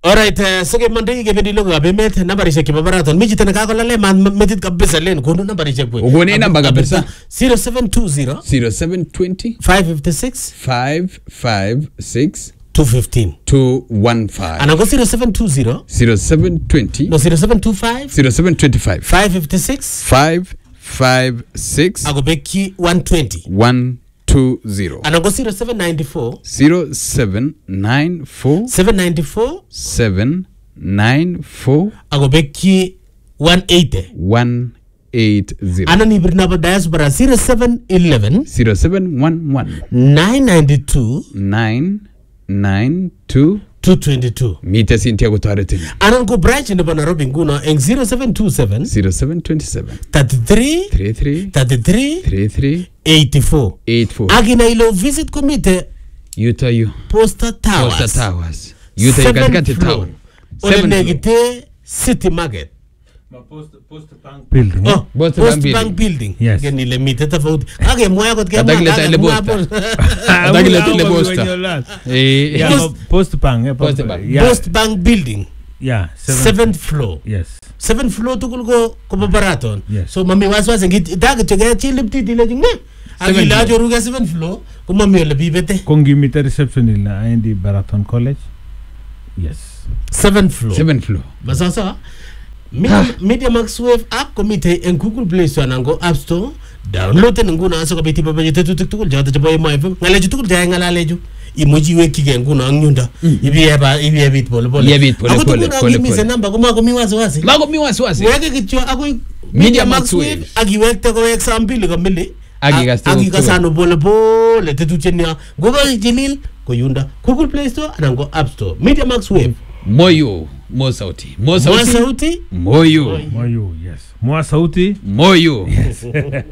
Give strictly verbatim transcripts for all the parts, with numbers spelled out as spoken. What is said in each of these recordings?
Alright, uh, sige Monday kebendi logo abemet nambarishek kiba baraton miji tena kakolale man metit kabisa len kono nambarishek bwe ugone namba kabisa zero seven two zero zero seven two zero five five six five five six two one five two one five Anango zero seven two zero zero seven two zero no zero seven two five zero seven two five five five six five five six agobeki one twenty one two zero Anango zero seven nine four zero seven nine four seven nine four seven nine four agobeki one eighty one eight zero Anani Birnaba diaspora zero seven eleven zero seven one one nine nine two nine nine two two twenty-two Mita Cynthia kutoaretini Anango branch nebo Nairobi nguno eng zero seven two seven zero seven two seven thirty-three thirty-three thirty-three thirty-three eighty-four eighty-four Agina ilo visit komite Yuta yu Posta Towers Posta Towers Yuta yu katikati town Ole negite City Market Post Post Bank building. Oh, Post Post Bank Bank building. Yes. Gani le mite tofauti. Age moya kot kema. Kadagile ta ile posta. Kadagile ta ile posta. Eh. Yeah, Post Bank. Yeah, Post Bank. Yeah. Post Bank building. Yeah. Seventh, Seventh floor. Yes. Seventh floor tukul ko ko baraton. Yes. So mami waswas ngit dag chege chilipti dile jingne. Agi la joru ga seventh floor ko mami le bibete. Kongi mite reception ila indi Baraton College. Yes. Seventh floor. Seventh floor. Basasa Media, Media Max Wave app komite en Google Play Store nango App Store download nguna aso kabiti baba jete tukul jata jabo mo F M ngale tukul jaya ngala ju imoji weki ke nguna angnyunda ibi eba ibi ebit bole bole Ebit bole bole bole bole bole namba kuma ko mi wasi wasi Mago mi wasi wasi weke kityo ako Media Max Wave agi wekte ko example ko mili agi gasto agi kasano bole bole tetuchenya gogo jilil ko yunda Google Play Store nango App Store Media Max Wave Moyo Mo sauti Mo sauti Mo sauti Moyo Moyo, yes. Mo sauti Moyo Yes.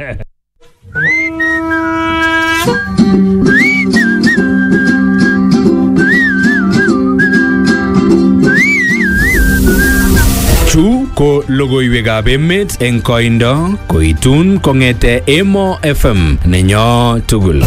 Chu ko logoiwekab emet eng koindo koitun kongete Emo F M nenyo tugul.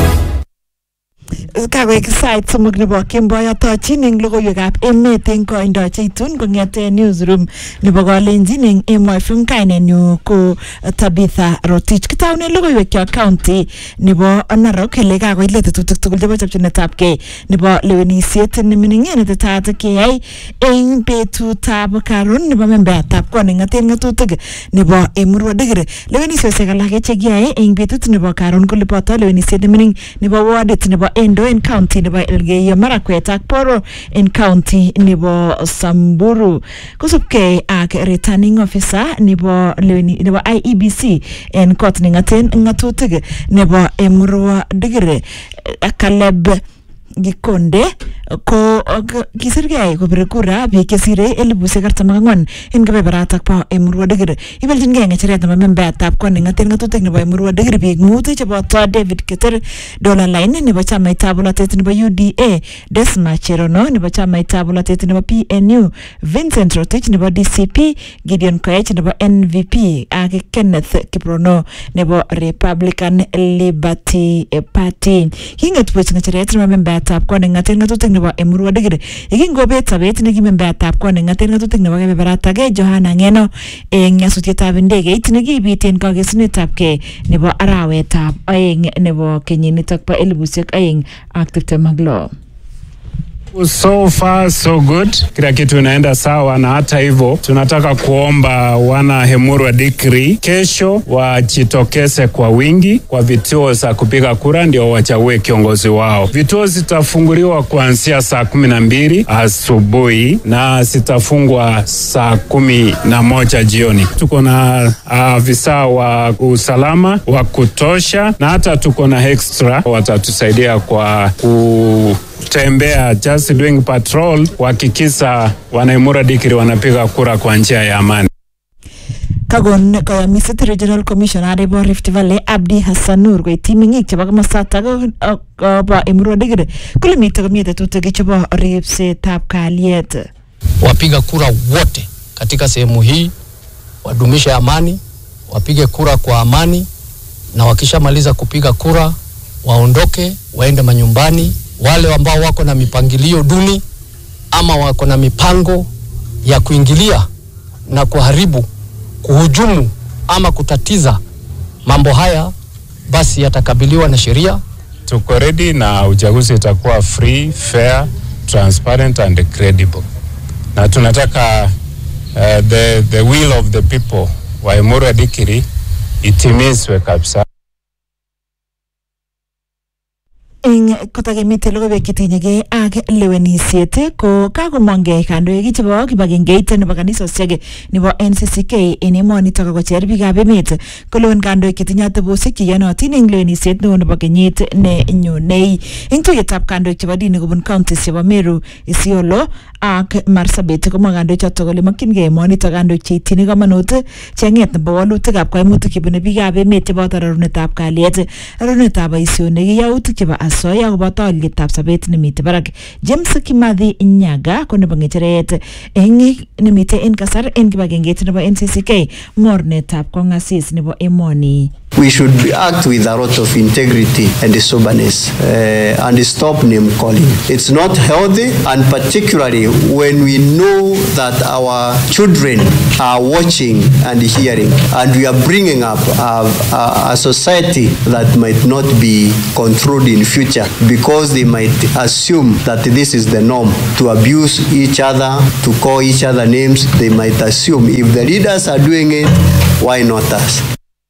Kagoek sait somok nebo kemboi atochin eng logoiwekab emet eng koindo cheitun kongete newsroom nebo Kalenjin eng Emo F M. Kainenyu ko Tabitha Rotich. Kitaune logoiwekyo county nebo Narok ele kagoit letetutik tugul chebo chopchinetab kei nebo lewenisiet nemining netetat keyai eng betutab karon nebo membeatab kot nengaten ngatutik nebo Emurua Dikirr. Lewenisiosiek alak chekiyae eng betut nebo karon ko lipoto lewenisiet nemining nebo wardit nebo Endo in county nebo Elgeyo Marakwet ak Poro in county nebo Samburu. Kusupkei ak returning officer nebo leweni nebo I E B C en kot nengaten ngatutik nebo Emurua Dikirr Caleb Gikonde ko kisirgei kopire kura biik chesire elibusiek artam ak ang'wan en kebeberatak bo Emurua Dikirr. Ibeljingei ng'echeret nebo membeatab kot nengaten ngatutik nebo Emurua Dikirr biik mut cheboto David Keter Dollar Line nebo chamaitab bolotet nebo U D A, Desma Cherono nebo chamaitab bolotet nebo P N U, Vincent Rotich nebo D C P, Gideon Koech nebo N V P ak Kenneth Kiprono nebo Republican Liberty Party. Kinget buch ng'echeret nebo membeatab kot nengaten ngatutik nebo Emurua Dikirr ikingobet sabet nekimembeatab kot nengaten ngatutik nebo kebeberatage Johana Ngeno eng nyasutietab ndegeit nekibiten kagesunetab kei nebo arawetab aeng nebo kenyinitok bo elibusiek aeng ak tiptem ak lo. So far so good, kila kitu inaenda sawa, na hata hivyo tunataka kuomba wana Emurua Dikirr kesho wajitokeze kwa wingi kwa vituo za kupiga kura ndio wachague kiongozi wao. Vituo zitafunguliwa kuanzia saa kumi na mbili asubuhi na zitafungwa saa kumi na moja jioni. Tuko na afisa uh, wa usalama wa kutosha na hata tuko na extra watatusaidia kwa ku tembea just doing patrol kuhakikisha wana Emurua Dikirr wanapiga kura kwa njia ya amani. Kagon kaya Misit Regional Commissioner nebo Rift Valley Abdi Hassanur ko timingik chebo komosata bo Emurua Dikirr kule mite komite tetutik chebo ripsetab kalyet. Wapiga kura wote katika sehemu hii wadumishe amani, wapige kura kwa amani, na wakishamaliza kupiga kura waondoke waende manyumbani. Wale ambao wako na mipangilio duni ama wako na mipango ya kuingilia na kuharibu, kuhujumu ama kutatiza mambo haya, basi yatakabiliwa na sheria. Tuko ready na uchaguzi itakuwa free, fair, transparent and credible. Na tunataka uh, the the will of the people wa Emuru Adikiri itimizwe kabisa. Ing kotakemite logoiwek chetinyegei ak lewenisiet ko kakomongei kandoik chebo kibagengeit nebo kanisosiek nebo N C C K en emonitok kocher biikab emet kolewen kandoik chetinye atebosiek cheiyonotin eng lewenisiet neo nebo kenyit ne nyonei. Eng tuiyetab kandoik chebo dini kobun counties chebo Meru, Isiolo ak Marsabit komwa kandoik chotok kole mokyingei emonitok kandoik cheityin komonut cheng'et nebo walutikab kaimutik chebune biikab emet cheboto rorunetab kalyet, rorunetab boisionik, yautik chebo asoya koboto olyetab sobet nemite barak. James Kimathi Nyaga ko nebo ng'echeret eng nemite en kasar en kibagengeit nebo N C C K mornetab kong'asis nebo emoni. We should act with a lot of integrity and soberness uh, and stop name calling. It's not healthy, and particularly when we know that our children are watching and hearing, and we are bringing up a, a, a society that might not be controlled in future because they might assume that this is the norm to abuse each other, to call each other names. They might assume if the leaders are doing it, why not us?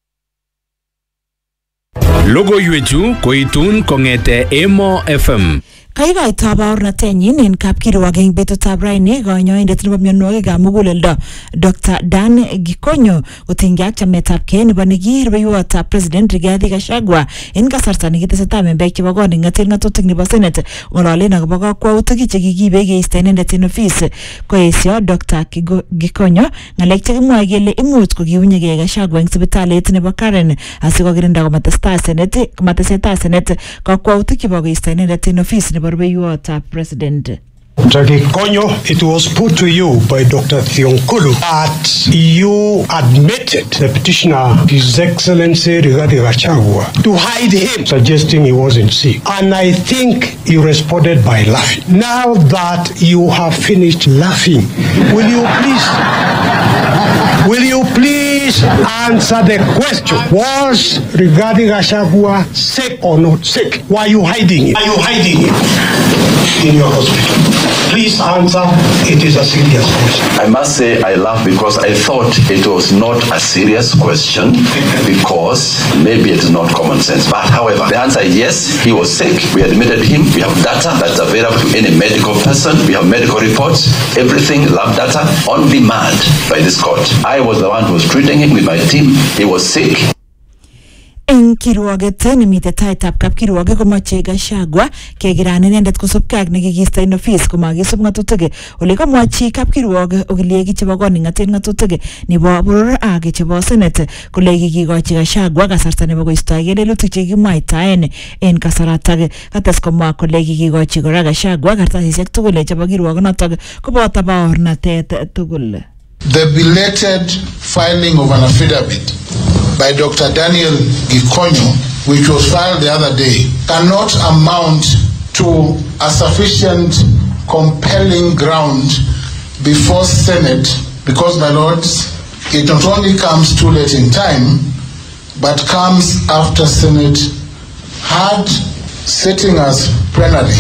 Logoiwechu koitun kong'ete Emo F M. Kaikoito baornatenyin en kapkirwok eng betutab raini kanyoindet nebo mionwogikab muguleldo Doctor Dan Gikonyo kotinygei ak chametabgei nebo nekirubeiwotab President Rigathi Gachagua en kasarta nekitesetai membek chebo kot neking'oten ng'atutik nebo Senate ng'ololen akobo kakwautik chekikiibe keisto inendet en ofis. Koesio Doctor Gikonyo ng'alek chekimwoe kele imuch kokiunyegei Gachagua eng sipitalit nebo Karen asikokirinda komatestai Senate komatesetai Senate kakwautik chebo keisto inendet en ofis nebo rubeiwotab President. Doctor Gikonyo, it was put to you by Doctor Thionkulu that you admitted the petitioner, His Excellency Rigathi Gachagua, to hide him, suggesting he wasn't sick. And I think you responded by laughing. Now that you have finished laughing, will you please, will you please answer the question? Was Rigathi Gachagua sick or not sick? Why are you hiding him? Are you hiding him in your hospital? Please answer. It is a serious question. I must say I laugh because I thought it was not a serious question because maybe it is not common sense. But however, the answer is yes, he was sick. We admitted him. We have data that's available to any medical person. We have medical reports, everything, lab data on demand by this court. I was the one who was treating him with my team. He was sick. Eng kirwoget nemite taitab kapkirwoge komoche Gachagua kekiran inendet kosubkei ak nekikisto en ofis komakisub ng'atutik ole kamwachi kapkirwoge okiliek chebo kot neking'oten ng'atutik nebo boror ak chebo Senate kole kikikochi Gachagua kasarta nebo koistoegei lelutik chekikimwaitaen en kasaratak. Kates komwa kole kikikochi kora Gachagua kartasisiek tugul chebo kirwogonotok koboto baornatet tugul. The belated filing of an affidavit by Doctor Daniel Gikonyo, which was filed the other day, cannot amount to a sufficient compelling ground before Senate because, my lords, it not only comes too late in time, but comes after Senate had sitting us plenary.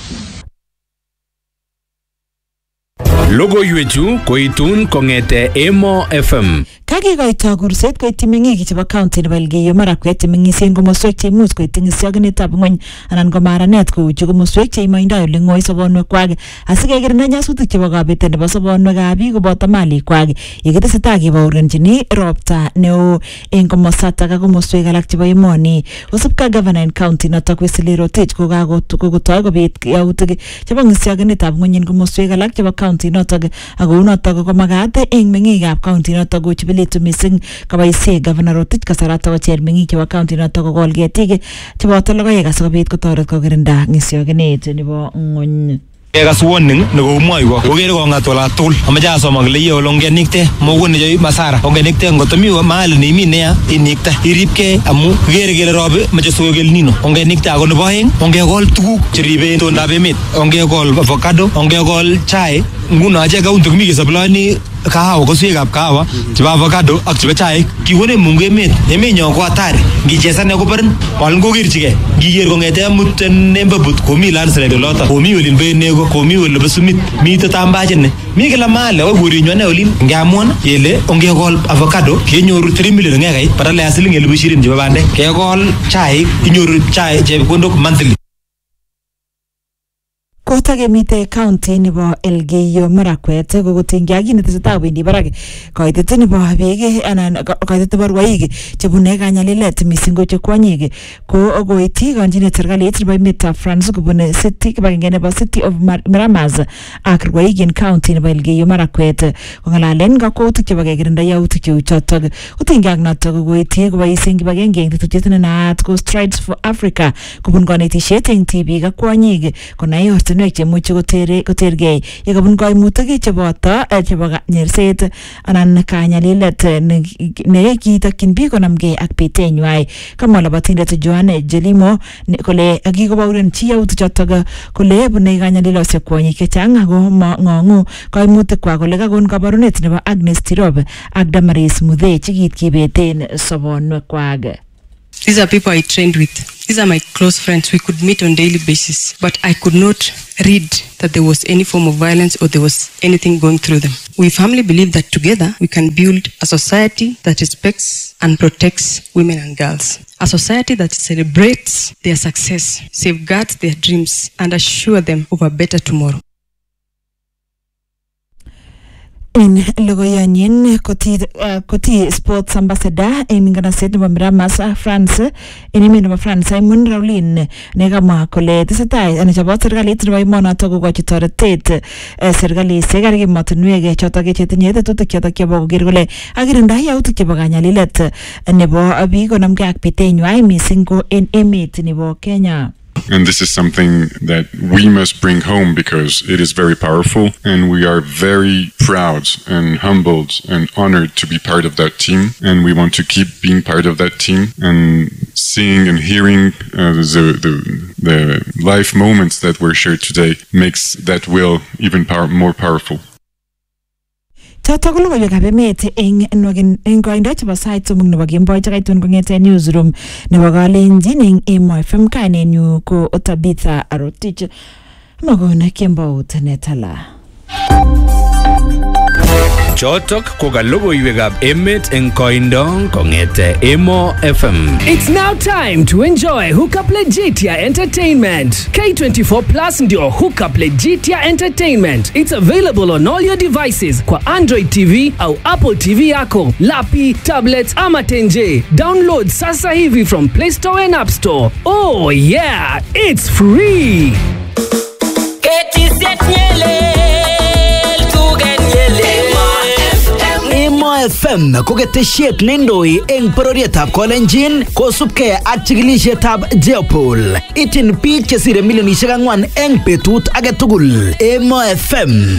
Logoiwechu koitun kong'ete Emo F M. Kakikoito kurset koityi meng'ik chebo county nebo Elgeyo Marakwet chemeng'isien komoswek cheimuch koityi ng'isyokinetab ng'ony anan ko maranet kouchi komoswek cheimoindoi ole ng'oi sobonwekwak asikekirinda nyasutik chebo kabetet nebo sobonwekab biik koboto malikwak yekitesetai kebaorionjini ropta neo eng komosatak ak komoswek alak chebo emoni. Kosubkei Governor en county notok Wesley Rotich kokotoi kobit yautik chebo ng'isyokinetab ng'ony en komoswek alak chebo county notok ak kounotok komakat eng meng'ikab county notok kochibeletu mising kaboisie Governor Rotich kasaratak kocher meng'ik chebo county notok kokol ketik cheboto logoek asikobit kotoret kokirinda ng'isyokinet nebo ng'ony. Egas warning nekomwoiwo kokere kong'at ola tugul amache asoma kole iye ole ongenikte mokone choi masara ongenikte ngotomi mahali neimine ya inikte iripkei amu kikere kele robe mache soik El Nino ongenikte ako nebo aeng ongekol tuguk cheribe itondab emet ongekol avocado ongekol chai nguno ache kaunti komi kesaplani kahawa koswekab kahawa chebo avocado ak chebo chaik kiwone Mungu emet emenyo ko hatari ngichesane kobarin wal ngokerchigei ngiker kongete amut nembabut komi landslide oloto komi olin be nego komi ole besumit mito tambaje ne mi kila mahali wa burinyo ne olin ngamwon yele ongekol avocado kenyoru three million ngekait badala ya siling elfu ishirini chebo bandek kekol chaik inyoru chai chepkondok monthly. Kota kemite county nebo Elgeyo Marakwet kokotingia kit netesetai wendi barak koitet nebo beek anan koitet nebo rwaik chebune kanyalilet mising ko chekwanyik ko koiti kanjinet serikalit nebo emetab France kobune city kibagenge nebo City of Miramas ak rwaik en county nebo Elgeyo Marakwet kongalalen kakwautik chebo kekirinda yautik cheu chotok kotingia ak notok koiti koboisien kibagenge eng tetutiet nenaat ko Strides for Africa kobun kanetisiet eng tibik ak kwanyik konai ortinwek chemuche kotere kotergei yekabun kaimutik cheboto chebo nyerset anan kanyalilet ne kitokyin biik konamgei ak betenywa kamwa labatindet Joanne Jelimo kole kikobauren chi yautik chotok kole bune kanyalilosiek kwonyik chechang ako ng'ong'u kaimutik kwak kole kakon kabarunet nebo Agnes Tirop ak Damaris Muthee chekitbeten sobonwek kwak. These are people I trained with. These are my close friends. We could meet on daily basis, but I could not read that there was any form of violence or there was anything going through them. We firmly believe that together we can build a society that respects and protects women and girls. A society that celebrates their success, safeguards their dreams, and assure them of a better tomorrow. In logoyanyin koti uh, koti sports ambassador in nganaset nebo Miramas France in emet nebo France Simon Raulin nekamwa kole tesetai anachobot serikalit nebo emonoto kokochi toretet uh, serikalisyek ak emotinwek chotok chetinye tetutik chotok chebo koker kole akirinda yautik chebo kanyalilet nebo biik konamgei ak bitenywa mising ko en emet nebo Kenya. And this is something that we must bring home because it is very powerful, and we are very proud and humbled and honored to be part of that team, and we want to keep being part of that team and seeing and hearing uh, the, the the life moments that were shared today makes that will even power, more powerful. Chotok logoiwekab emet eng eng koindo chebo sait somok nebo kemboi chekaitun kong'ete newsroom nebo Kalenjin eng Emo F M. Kainenyu ko Tabitha Rotich. Makon kembout netala. Chotok ko ka logoiwekab emet eng koindo kong'ete Emo F M. It's now time to enjoy Hookup Legitia Entertainment. K twenty-four Plus ndio Hookup Legitia Entertainment. It's available on all your devices kwa Android T V au Apple T V yako, lapi, tablets ama tenje. Download sasa hivi from Play Store and App Store. Oh yeah, it's free. Emo F M ko ketesiet neindoi eng bororietab Kalenjin kosubkei ak chikilisietab Jeopol. Ityin biik chesire milionisiek ang'wan eng betut age tugul. Emo F M.